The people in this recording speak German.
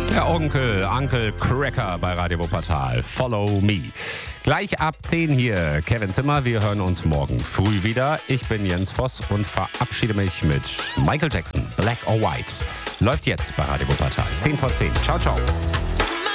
Der Uncle Cracker bei Radio Wuppertal. Follow me. Gleich ab 10 hier Kevin Zimmer. Wir hören uns morgen früh wieder. Ich bin Jens Voss und verabschiede mich mit Michael Jackson, Black or White. Läuft jetzt bei Radio Wuppertal. 10 vor 10. Ciao, ciao.